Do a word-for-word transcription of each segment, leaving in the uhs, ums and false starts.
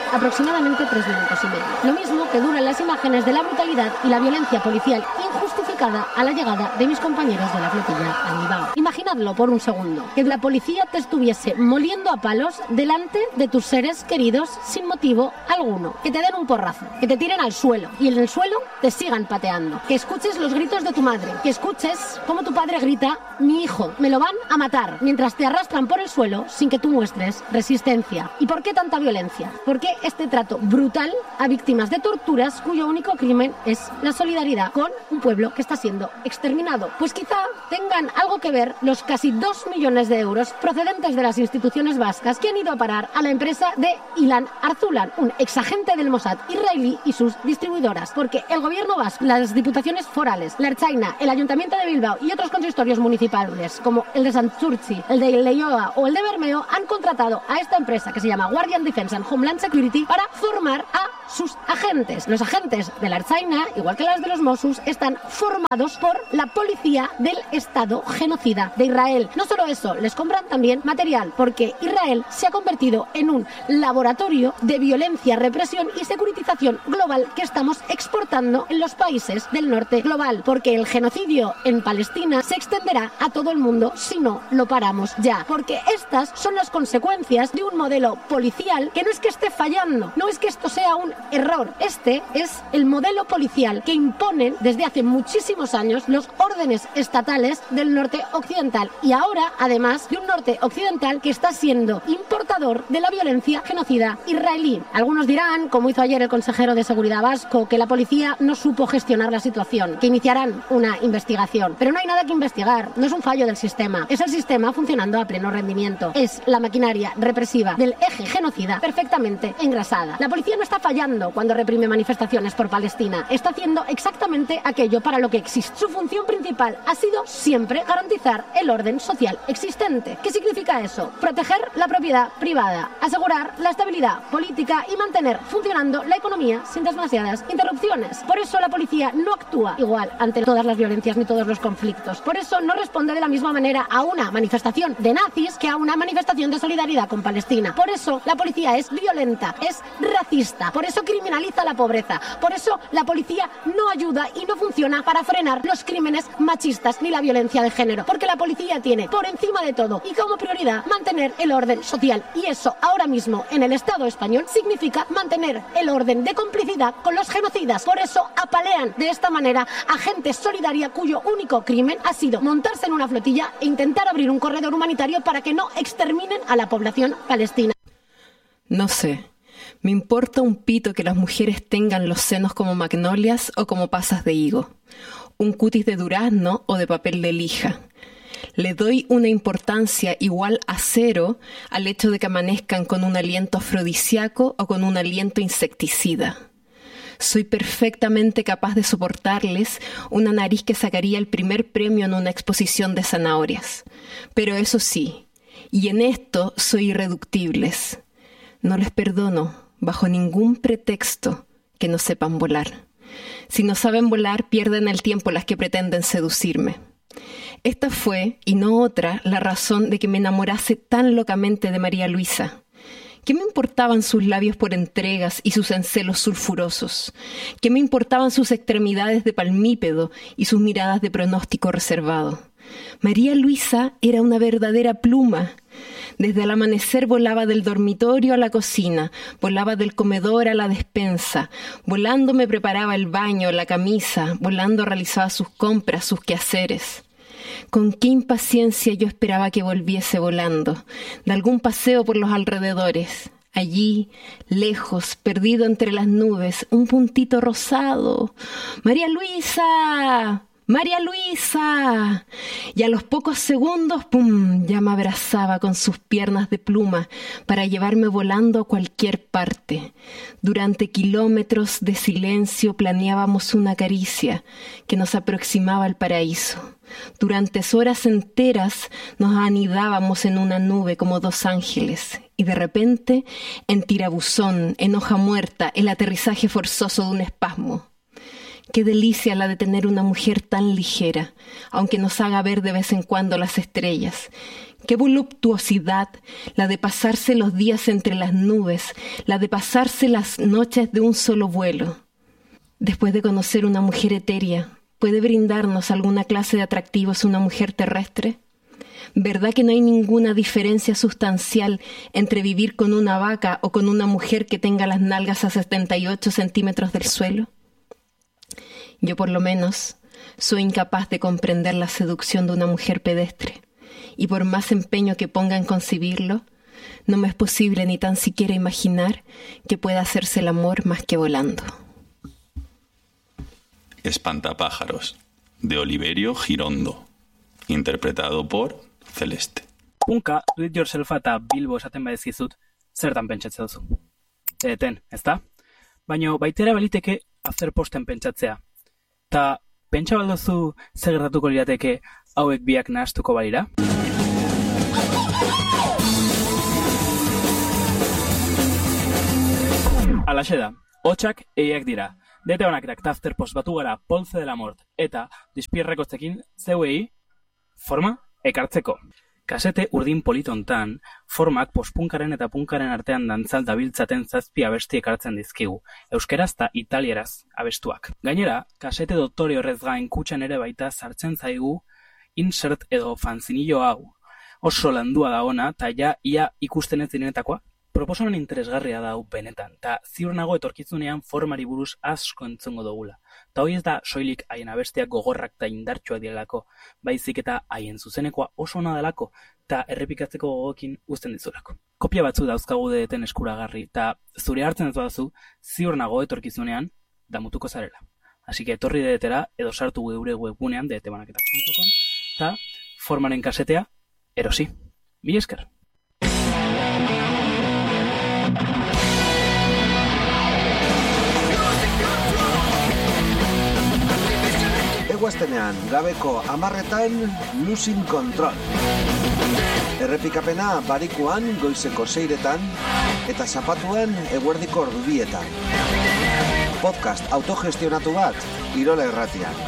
aproximadamente tres minutos y medio. Lo mismo que duran las imágenes de la brutalidad y la violencia policial injustificada a la llegada de mis compañeros de la flotilla a Bilbao. Imaginadlo por un segundo, que la policía te estuviese moliendo a palos delante de tus seres queridos sin motivo alguno, que te den un porrazo, que te tiren al suelo y en el suelo te sigan pateando, que escuches los gritos de tu madre, que escuches cómo tu padre grita: mi hijo, me lo van a matar, mientras te arrastran por el suelo sin que tú muestres resistencia. ¿Y por qué tanta violencia? ¿Por qué este trato brutal a víctimas de torturas cuyo único crimen es la solidaridad con un pueblo que está siendo exterminado? Pues quizá tengan algo que ver los casi dos millones de euros procedentes de las instituciones vascas que han ido a parar a la empresa de Ilan Arzulan, un exagente del Mossad israelí y sus distribuidoras, porque el gobierno vasco, las diputaciones forales, la Ertzaintza, el Ayuntamiento de Bilbao y otros consistorios municipales como el de Santurtzi, el de Leioa o el de Bermeo han contratado a esta empresa que se llama Guardian Defense and Homeland Security para formar a sus agentes. Los agentes de la Ertzaintza, igual que las de los Mossos, están formados por la policía del Estado genocida de Israel. No solo eso, les compran también material, porque Israel se ha convertido en un laboratorio de violencia, represión y securitización global que estamos exportando en los países del norte global, porque el genocidio en Palestina se extenderá a todo el mundo si no lo paramos ya, porque estas son las consecuencias de un modelo policial que no es que esté fallando, no es que esto sea un error, este es el modelo policial que imponen desde hace muchísimos años los órdenes estatales del norte occidental, y ahora además de un norte occidental que está siendo importador de la violencia genocida israelí. Algunos dirán, como hizo ayer el consejero de Seguridad vasco, que la policía no supo gestionar la situación, que iniciarán una investigación, pero no hay nada que investigar, no es un fallo del sistema, es el sistema funcionando a pleno rendimiento, es la maquinaria represiva del eje genocida perfectamente engrasada. La policía no está fallando cuando reprime manifestaciones por Palestina, está haciendo exactamente aquello para lo que existe. Su función principal ha sido siempre garantizar el orden social existente. ¿Qué significa eso? Proteger la propiedad privada, asegurar la estabilidad política y mantener funcionando la economía sin demasiadas interrupciones. Por eso la policía no actúa igual ante todas las violencias ni todos los conflictos. Por eso no responde de la misma manera a una manifestación de nazis que a una manifestación de solidaridad con Palestina. Por eso la policía es violenta, es racista, por eso criminaliza la pobreza, por eso la policía no ayuda y no funciona para frenar los crímenes machistas ni la violencia de género, porque la policía tiene por encima de todo y como prioridad mantener el orden social, y eso ahora mismo en el Estado español significa mantener el orden de complicidad con los genocidas. Por eso apalean de esta manera a gente solidaria cuyo único crimen ha sido montarse en una flotilla e intentar abrir un corredor humanitario para que no exterminen a la población palestina. No sé, me importa un pito que las mujeres tengan los senos como magnolias o como pasas de higo, un cutis de durazno o de papel de lija. Le doy una importancia igual a cero al hecho de que amanezcan con un aliento afrodisíaco o con un aliento insecticida. Soy perfectamente capaz de soportarles una nariz que sacaría el primer premio en una exposición de zanahorias. Pero eso sí, y en esto soy irreductibles. No les perdono, bajo ningún pretexto, que no sepan volar. Si no saben volar, pierden el tiempo las que pretenden seducirme. Esta fue, y no otra, la razón de que me enamorase tan locamente de María Luisa. ¿Qué me importaban sus labios por entregas y sus encelos sulfurosos? ¿Qué me importaban sus extremidades de palmípedo y sus miradas de pronóstico reservado? María Luisa era una verdadera pluma. Desde el amanecer volaba del dormitorio a la cocina, volaba del comedor a la despensa, volando me preparaba el baño, la camisa, volando realizaba sus compras, sus quehaceres. Con qué impaciencia yo esperaba que volviese volando, de algún paseo por los alrededores. Allí, lejos, perdido entre las nubes, un puntito rosado. ¡María Luisa! ¡María Luisa! Y a los pocos segundos, ¡pum!, ya me abrazaba con sus piernas de pluma para llevarme volando a cualquier parte. Durante kilómetros de silencio planeábamos una caricia que nos aproximaba al paraíso. Durante horas enteras nos anidábamos en una nube como dos ángeles. Y de repente, en tirabuzón, en hoja muerta, el aterrizaje forzoso de un espasmo. Qué delicia la de tener una mujer tan ligera, aunque nos haga ver de vez en cuando las estrellas. ¡Qué voluptuosidad! La de pasarse los días entre las nubes, la de pasarse las noches de un solo vuelo. Después de conocer una mujer etérea, ¿puede brindarnos alguna clase de atractivos una mujer terrestre? ¿Verdad que no hay ninguna diferencia sustancial entre vivir con una vaca o con una mujer que tenga las nalgas a setenta y ocho centímetros del suelo? Yo, por lo menos, soy incapaz de comprender la seducción de una mujer pedestre, y por más empeño que ponga en concebirlo, no me es posible ni tan siquiera imaginar que pueda hacerse el amor más que volando. Espantapájaros, de Oliverio Girondo, interpretado por Celeste. Punka, do it yourself eta Bilbo esaten badizkizut, zertan pentsatzen duzu? Eten, ezta? Baina baitera baliteke afterposten pentsatzea. Ta pentsa balduzu zer gertatuko lirateke hauek biak nahastuko balira? Alaxe da, hotxak eiak dira. Dete honaketak ta afterpost batu gara Ponce de la Mort eta dispierrekotzekin zeuei forma ekartzeko. Kasete urdin politontan, formak postpunkaren eta punkaren artean dantzal dabiltzaten zazpi abesti ekartzen dizkigu, euskeraz eta italieraz abestuak. Gainera, kasete doktore horrez gain kutxan ere baita sartzen zaigu insert edo fanzinillo hau. Oso landua da ona, eta ja ia ikusten ez direnetakoa. Proposamen interesgarria da hau benetan, eta ziur nago etorkizunean formari buruz asko entzungo dugula. Ta hoi ez da soilik haien abestiak gogorrak eta indartsuak direlako, baizik eta haien zuzenekoa oso ona delako, eta errepikatzeko gogokin uzten dizulako. Kopia batzu dauzkagu deten eskuragarri, eta zure hartzen ez badazu, ziur nago etorkizunean damutuko zarela. Así que etorri dedetera edo sartu geure webgunean detebanaketak puntu com, eta formaren kasetea erosi. Mila esker! Eguaztenean, gabeko amarretan, Losing Control. Errepikapena barikuan goizeko seiretan, eta zapatuan eguerdiko ordubietan. Podcast autogestionatu bat, Irola Irratian.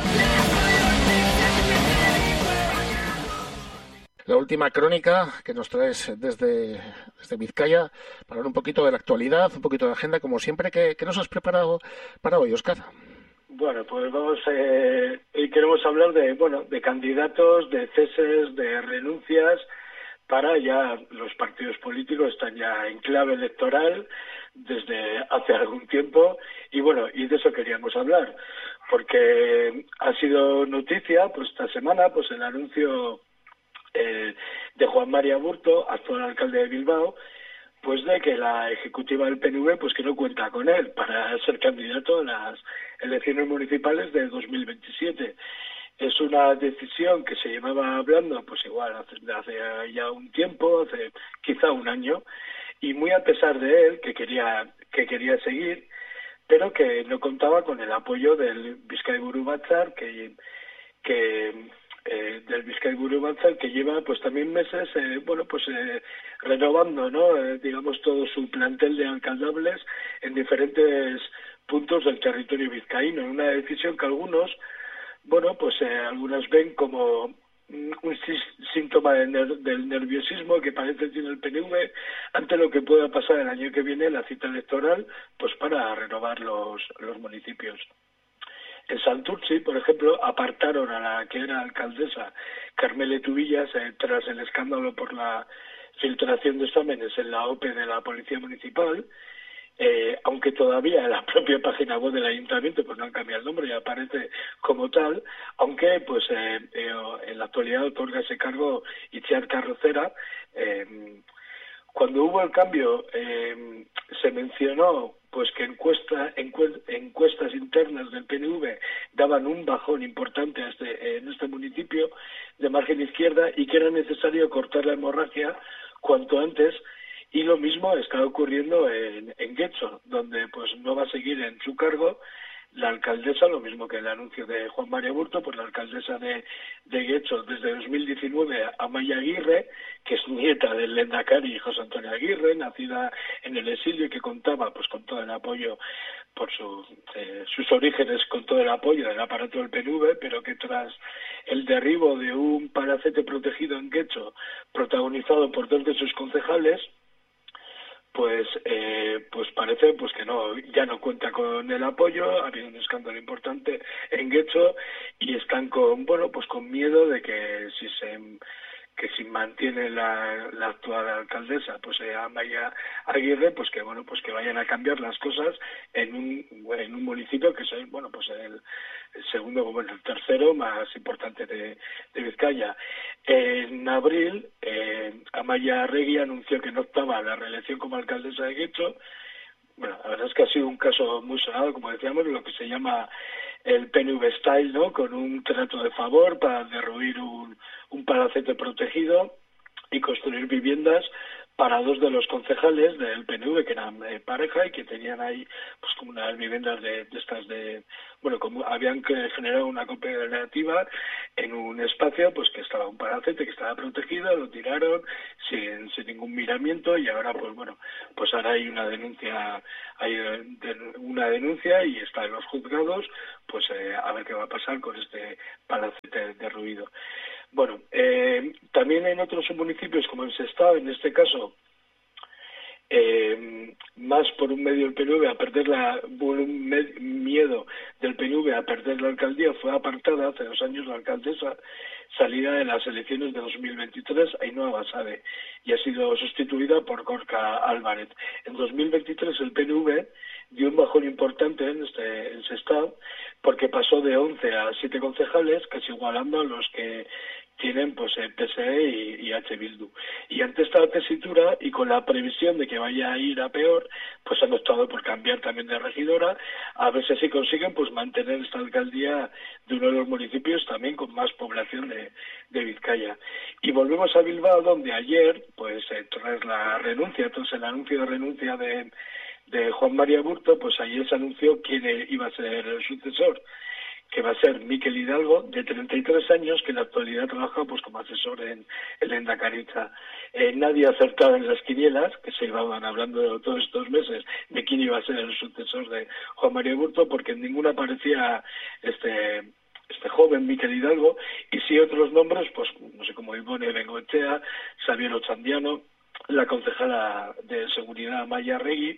La última crónica que nos traes desde, desde Vizcaya para hablar un poquito de la actualidad, un poquito de agenda, como siempre. ¿Qué, qué nos has preparado para hoy, Óscar? Bueno, pues vamos, eh, hoy queremos hablar de, bueno, de candidatos, de ceses, de renuncias, para ya los partidos políticos están ya en clave electoral desde hace algún tiempo, y bueno, y de eso queríamos hablar, porque ha sido noticia, pues esta semana, pues el anuncio eh, de Juan Mari Aburto, actual alcalde de Bilbao, pues de que la ejecutiva del P N V pues que no cuenta con él para ser candidato a las elecciones municipales de dos mil veintisiete. Es una decisión que se llevaba hablando pues igual hace, hace ya un tiempo, hace quizá un año, y muy a pesar de él, que quería que quería seguir, pero que no contaba con el apoyo del Bizkaiburu Batzar, que que Eh, del Bizkaiburu Batzar, que lleva pues también meses eh, bueno pues eh, renovando, ¿no? Eh, digamos todo su plantel de alcaldables en diferentes puntos del territorio vizcaíno, una decisión que algunos bueno pues eh, algunos ven como un síntoma de ner del nerviosismo que parece tiene el P N V ante lo que pueda pasar el año que viene, la cita electoral, pues para renovar los, los municipios. En Santurtzi, por ejemplo, apartaron a la que era alcaldesa, Carmele Tubillas, eh, tras el escándalo por la filtración de exámenes en la O P E de la Policía Municipal, eh, aunque todavía en la propia página web del Ayuntamiento pues no han cambiado el nombre y aparece como tal, aunque pues eh, eh, en la actualidad otorga ese cargo Itziar Carrocera. Eh, cuando hubo el cambio eh, se mencionó pues que encuesta, encuest, encuestas internas del P N V daban un bajón importante a este, en este municipio de margen izquierda y que era necesario cortar la hemorragia cuanto antes, y lo mismo está ocurriendo en, en Getxo, donde pues no va a seguir en su cargo la alcaldesa, lo mismo que el anuncio de Juan María Aburto, pues la alcaldesa de, de Getxo desde dos mil diecinueve, Amaia Aguirre, que es nieta del lehendakari José Antonio Aguirre, nacida en el exilio y que contaba pues con todo el apoyo por su, eh, sus orígenes, con todo el apoyo del aparato del P N V, pero que tras el derribo de un palacete protegido en Getxo, protagonizado por dos de sus concejales, pues eh, pues parece pues que no ya no cuenta con el apoyo. Ha habido un escándalo importante en Getxo y están con bueno pues con miedo de que si se que si mantiene la, la actual alcaldesa, pues eh, Amaia Aguirre, pues que bueno pues que vayan a cambiar las cosas en un en un municipio que es bueno pues el, el segundo bueno el tercero más importante de, de Vizcaya. En abril eh, Amaia Arregui anunció que no optaba a la reelección como alcaldesa de Getxo. Bueno, la verdad es que ha sido un caso muy sonado, como decíamos, lo que se llama el P N V Style, ¿no? Con un trato de favor para derruir un, un palacete protegido y construir viviendas para dos de los concejales del P N V, que eran eh, pareja y que tenían ahí pues como unas viviendas de, de estas de... Bueno, como habían generado una cooperativa en un espacio pues que estaba un palacete, que estaba protegido, lo tiraron sin, sin ningún miramiento y ahora pues bueno, pues ahora hay una denuncia, hay una denuncia y está en los juzgados, pues eh, a ver qué va a pasar con este palacete derruido. Bueno, eh, también en otros municipios como en Sestao, en este caso, eh, más por un medio del P N V a perder la, por un med, miedo del P N V a perder la alcaldía, fue apartada hace dos años la alcaldesa salida de las elecciones de dos mil veintitrés, Ainhoa Basabe, y ha sido sustituida por Gorka Álvarez. En dos mil veintitrés el P N V dio un bajón importante en este en Sestao porque pasó de once a siete concejales, casi igualando a los que tienen pues el P S E y, y H. Bildu. Y ante esta tesitura y con la previsión de que vaya a ir a peor, pues han optado por cambiar también de regidora, a ver si así consiguen pues mantener esta alcaldía de uno de los municipios también con más población de, de Vizcaya. Y volvemos a Bilbao, donde ayer, pues eh, tras la renuncia, tras el anuncio de renuncia de, de Juan María Aburto, pues ayer se anunció quién iba a ser el sucesor, que va a ser Mikel Hidalgo, de treinta y tres años, que en la actualidad trabaja pues como asesor en el Lehendakaritza. Eh, nadie acertaba en las quinielas, que se iban hablando todos estos meses de quién iba a ser el sucesor de Juan María Aburto, porque en ninguna aparecía este este joven Mikel Hidalgo, y sí otros nombres, pues no sé, como Ivone Bengoechea, Xavier Ochandiano, la concejala de Seguridad Amaia Arregui,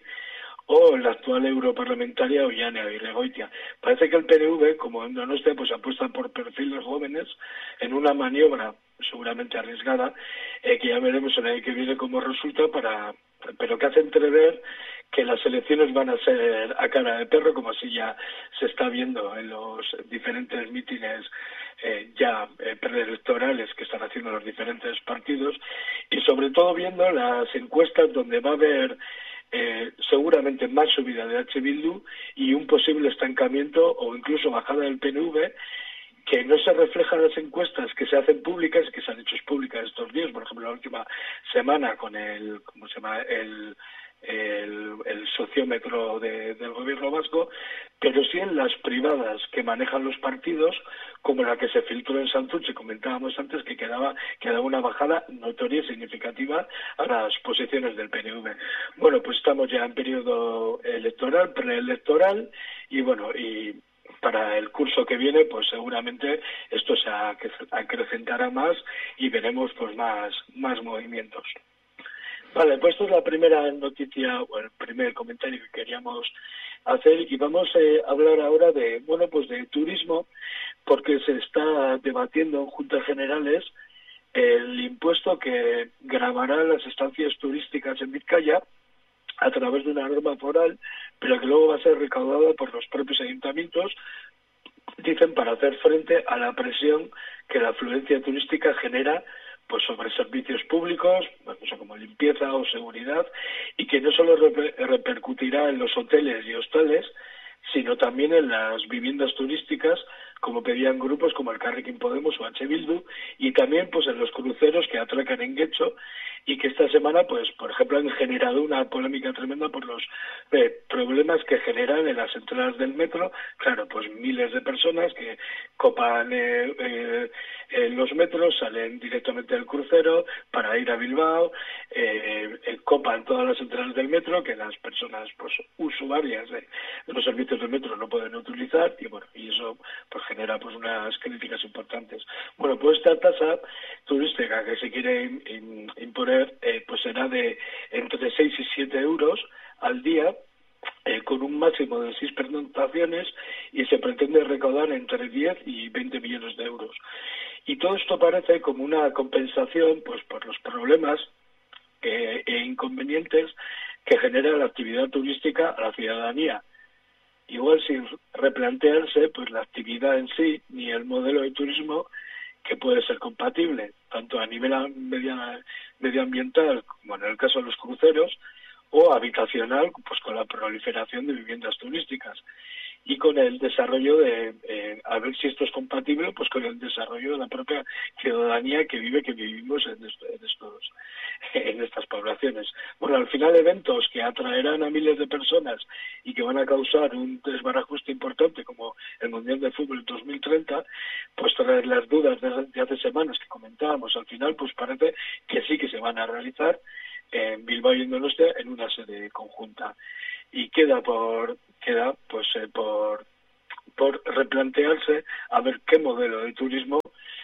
o la actual europarlamentaria Ollane Aguirregoitia. Parece que el P N V, como en Donostia, pues apuesta por perfiles jóvenes en una maniobra seguramente arriesgada, eh, que ya veremos el año que viene cómo resulta, para pero que hace entrever que las elecciones van a ser a cara de perro, como así ya se está viendo en los diferentes mítines eh, ya eh, preelectorales que están haciendo los diferentes partidos, y sobre todo viendo las encuestas donde va a haber Eh, seguramente más subida de H. Bildu y un posible estancamiento o incluso bajada del P N V, que no se refleja en las encuestas que se hacen públicas, que se han hecho públicas estos días, por ejemplo la última semana con el, ¿cómo se llama?, el El, el sociómetro de, del gobierno vasco, pero sí en las privadas que manejan los partidos, como la que se filtró en Santurce, comentábamos antes, que quedaba, quedaba una bajada notoria y significativa a las posiciones del P N V. Bueno, pues estamos ya en periodo electoral, preelectoral, y bueno, y para el curso que viene, pues seguramente esto se acrecentará más y veremos pues más, más movimientos. Vale, pues esto es la primera noticia o el primer comentario que queríamos hacer, y vamos eh, a hablar ahora de, bueno, pues de turismo, porque se está debatiendo en Juntas Generales el impuesto que gravará las estancias turísticas en Vizcaya a través de una norma foral, pero que luego va a ser recaudada por los propios ayuntamientos, dicen, para hacer frente a la presión que la afluencia turística genera pues sobre servicios públicos, pues, como limpieza o seguridad, y que no solo reper- repercutirá en los hoteles y hostales, sino también en las viviendas turísticas, como pedían grupos como el Elkarrekin Podemos o H. Bildu, y también pues en los cruceros que atracan en Getxo y que esta semana, pues por ejemplo, han generado una polémica tremenda por los eh, problemas que generan en las entradas del metro. Claro, pues miles de personas que copan eh, eh, eh, los metros, salen directamente del crucero para ir a Bilbao, eh, eh, copan todas las entradas del metro que las personas pues usuarias de, de los servicios del metro no pueden utilizar, y bueno, y eso pues genera pues unas críticas importantes. Bueno, pues esta tasa turística que se quiere in, in, imponer eh, pues será de entre seis y siete euros al día, eh, con un máximo de seis pernoctaciones, y se pretende recaudar entre diez y veinte millones de euros. Y todo esto parece como una compensación pues por los problemas eh, e inconvenientes que genera la actividad turística a la ciudadanía. Igual sin replantearse pues la actividad en sí ni el modelo de turismo que puede ser compatible, tanto a nivel medio, medioambiental, como en el caso de los cruceros, o habitacional, pues con la proliferación de viviendas turísticas, y con el desarrollo de, eh, a ver si esto es compatible, pues con el desarrollo de la propia ciudadanía que vive, que vivimos en, esto, en estos, en estas poblaciones. Bueno, al final eventos que atraerán a miles de personas y que van a causar un desbarajuste importante, como el Mundial de Fútbol dos mil treinta, pues tras las dudas de, de hace semanas que comentábamos, al final pues parece que sí que se van a realizar en Bilbao y en Donostia en una sede conjunta. Y queda por queda pues eh, por por replantearse a ver qué modelo de turismo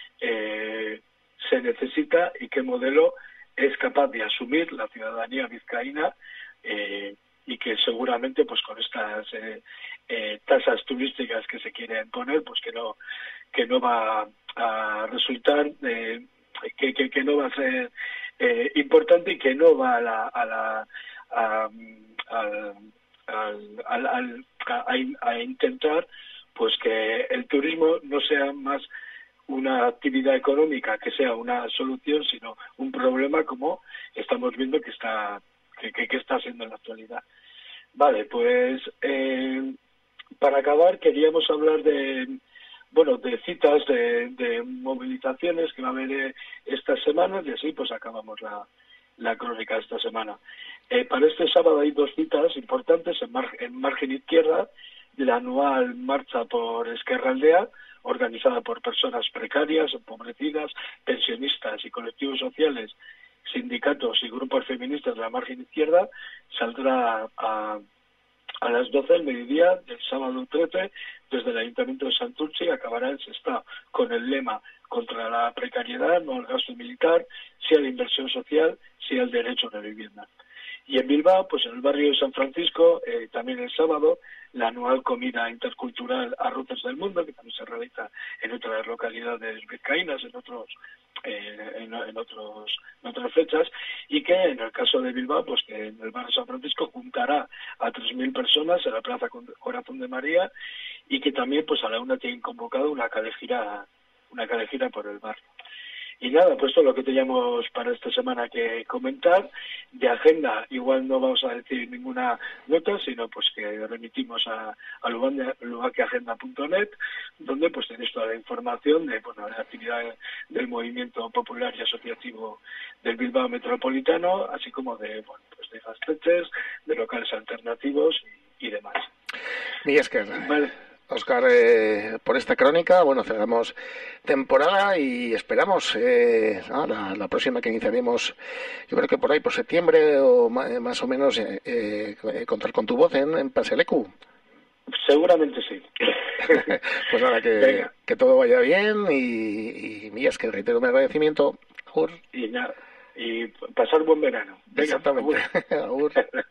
eh, se necesita y qué modelo es capaz de asumir la ciudadanía vizcaína, eh, y que seguramente pues con estas eh, eh, tasas turísticas que se quieren poner, pues que no que no va a resultar eh, que, que, que no va a ser eh, importante, y que no va a la a la a, al Al, al, al, a, a intentar pues que el turismo no sea más una actividad económica que sea una solución, sino un problema, como estamos viendo que está que, que, que está siendo en la actualidad. Vale, pues eh, para acabar queríamos hablar de bueno de citas de, de movilizaciones que va a haber eh, estas semanas, y así pues acabamos la la crónica de esta semana. Eh, para este sábado hay dos citas importantes en, mar, en margen izquierda: la anual marcha por Ezkerraldea, organizada por personas precarias, empobrecidas, pensionistas y colectivos sociales, sindicatos y grupos feministas de la margen izquierda. Saldrá a, a las doce del mediodía del sábado trece desde el Ayuntamiento de Santurce, y acabará en Sestao con el lema: contra la precariedad, no al gasto militar, sí a la inversión social, sí al derecho a la vivienda. Y en Bilbao, pues en el barrio de San Francisco, eh, también el sábado, la anual comida intercultural Arroces del Mundo, que también se realiza en otras localidades vizcaínas, en otros eh, en, en otros en otras fechas, y que en el caso de Bilbao, pues que en el barrio de San Francisco juntará a tres mil personas en la Plaza Corazón de María, y que también pues a la una tienen convocado una calejira una calejira por el barrio. Y nada, pues todo lo que teníamos para esta semana que comentar. De agenda igual no vamos a decir ninguna nota, sino pues que remitimos a, a lubaqueagenda punto net, donde pues tenéis toda la información de bueno, la actividad del movimiento popular y asociativo del Bilbao Metropolitano, así como de bueno pues de gasteches, de locales alternativos y, y demás. Y es que vale. Óscar, eh, por esta crónica, bueno, cerramos temporada y esperamos eh, ah, la, la próxima que iniciaremos, yo creo que por ahí, por septiembre o más, más o menos, eh, eh, contar con tu voz en, en Paselecu. Seguramente sí. Pues nada, que, que todo vaya bien y, y es que reitero mi agradecimiento. Agur. Y nada, y pasar buen verano. Venga, exactamente. Agur. Agur.